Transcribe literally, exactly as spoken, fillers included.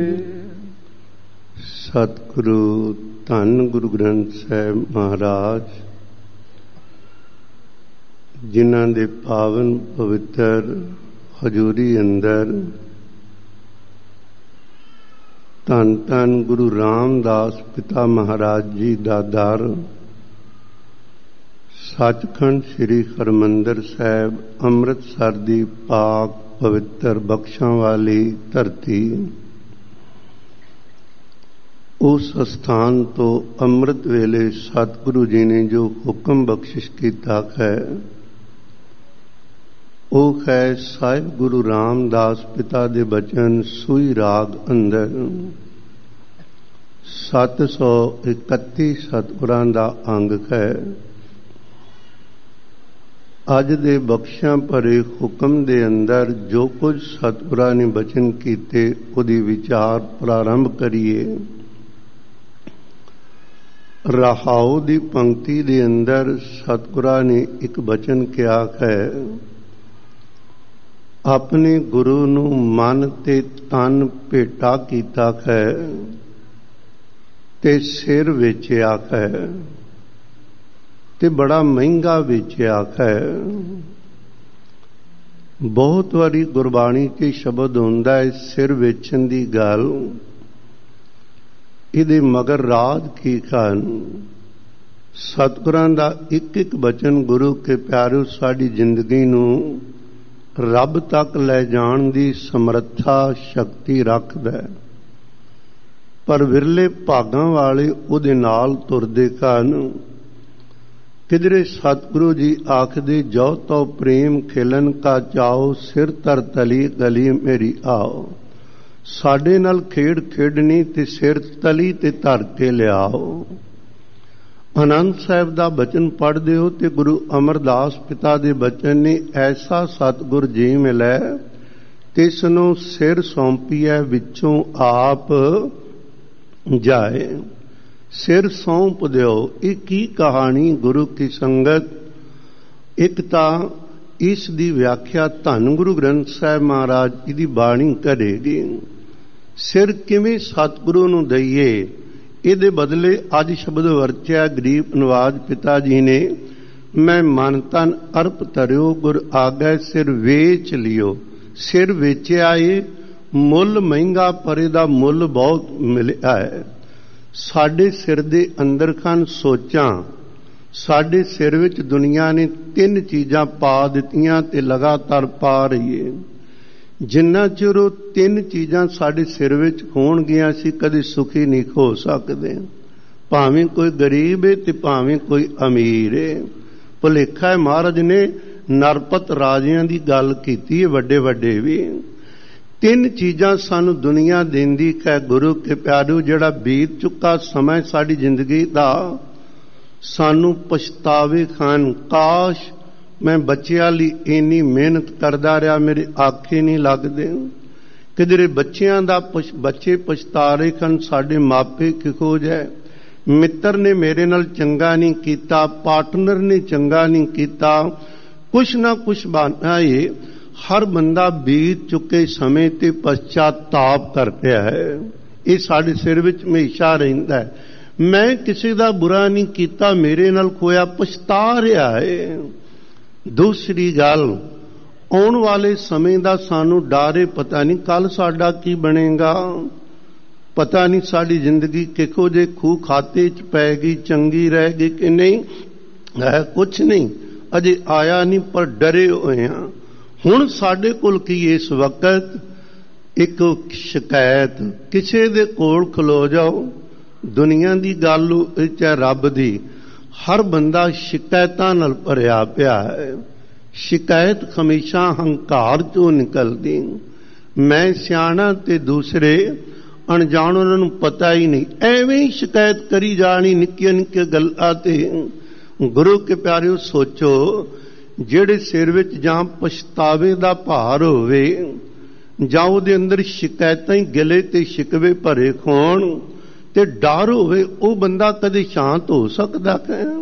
सतगुरु धन गुरु ग्रंथ साहिब महाराज जिन्हां दे पावन पवित्र हजूरी अंदर धन धन गुरु रामदास पिता महाराज जी दा दर सचखंड श्री हरमंदर साहिब अमृतसर दी पाक पवित्र बख्शां वाली धरती उस स्थान तो अमृत वेले सतगुरु जी ने जो हुक्म बख्शिश किया है वो है साहिब गुरु रामदास पिता दे बचन सूई राग अंदर सत्त सौ इकत्ती सतगुरां दा अंग है। अज दे बख्शियां भरे हुक्म दे अंदर जो कुछ सतगुरां ने बचन कीते उहदी विचार प्रारंभ करिए। रहाओ दी पंक्ति दे अंदर सतगुरां ने एक बचन किया है, अपने गुरु नू मन ते तन भेटा कीता है ते सिर वेचिया है ते बड़ा महंगा वेचिया है। बहुत वारी गुरबाणी के शब्द हुंदा है सिर वेचन दी गल, इहदे मगर राज की खान सतगुरां दा एक एक बचन गुरु के प्यारो साड़ी जिंदगी नू रब तक ले जाण दी समर्था शक्ति रखदा है, पर विरले भागां वाले उहदे नाल तुरदे कान। किधरे सतगुरु जी आखदे जो तो प्रेम खिलन का चाओ सिर तर तली गली मेरी आओ। साडे नाल खेड़ खेडनी ते सिर तली ते धर के लियाओ। आनंद साहिब दा बचन पढ़दे हो ते गुरु अमरदास पिता दे बचन ने ऐसा सतगुर जी मिलै तिसनों सिर सौंपिए विचों आप जाए। सिर सौंप दिओ ये की कहानी गुरु की संगत। एक तां इस दी व्याख्या धन गुरु ग्रंथ साहिब महाराज जी दी बाणी करेगी। सिर किवें सतगुरु नूं दईए इहदे बदले अज शब्द वरत्या गरीब नवाज पिता जी ने, मैं मन तन अर्प तरियो गुर आगै सिर वेच लियो। सिर वेचिया है, मुल महंगा पर इहदा मुल बहुत मिलिया है। साडे सिर दे अंदर खान सोचां, साडे सिर विच दुनिया ने तीन चीज़ां पा दित्तियां ते लगातार पा रही है। जिन्ना चिर वो तीन चीज़ां साडे सिर विच होणगियां असीं कदे सुखी नहीं हो सकदे। भावें कोई गरीब है ते भावें कोई अमीर है। भुलेखा है महाराज ने नरपत राजियां दी गल कीती है, वड्डे वड्डे भी। तीन चीज़ां सानू दुनिया देंदी है गुरु के प्यारो, जिहड़ा बीत चुका समय साडी जिंदगी दा सानू पछतावे खान। काश मैं बच्चियां लई इन्नी मेहनत करदा रहा, मेरे आखे नहीं लगदे। किधरे बच्चियां दा बच्चे पछता रहे खन, साडे मापे किहो जाए। मित्र ने मेरे नाल चंगा नहीं कीता, पार्टनर ने चंगा नहीं कीता, कुछ ना कुछ बहाना है। हर बंदा बीत चुके समय ते पश्चाताप कर रहा है। ये साडे सिर विच हमेशा रहिंदा है। मैं किसी दा बुरा नहीं कीता, मेरे नाल खोया पछता रहा है। दूसरी गल, आउण वाले समय दा सानू डर है, पता नहीं कल साडा की बनेगा, पता नहीं साडी जिंदगी किहो जे खूह खाते च पैगी, चंगी रहेगी कि नहीं। है कुछ नहीं, अजे आया नहीं पर डरे होए हां। हुण साडे कोल की इस वक्त एक शिकायत, किसी दे कोल खलो जाओ, दुनिया दी गल चाहे रब दी, हर बंदा शिकायतां नाल भरिया पिया है। शिकायत हमेशा हंकार चों निकलदी। मैं सियाणा ते दूसरे अणजाण, उन्हां नूं पता ही नहीं, एवें ही शिकायत करी जानी निक्कियां निक्कियां गल्लां ते। गुरु के प्यारिओ सोचो, जिहड़े सिर विच जां पछतावे दा भार होवे जां उहदे अंदर शिकायतां ही गिले ते शिकवे भरे होण ते डर होवे, वो बंदा कदे शांत हो सकदा है?